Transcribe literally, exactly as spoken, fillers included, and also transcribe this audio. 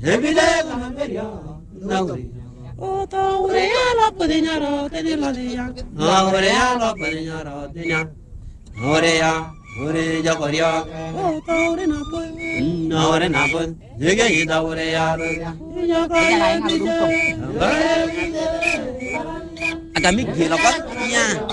Evile con Ameria, Nauri. O Taurea la Padignaro, Tenilalia, Aurea la Padignaro, Dina, Aurea, Aurea Coria, O Taurina Pun, Naurena Pun, Yigay Daurea, Yagay, Agamik Hilokot, Nya.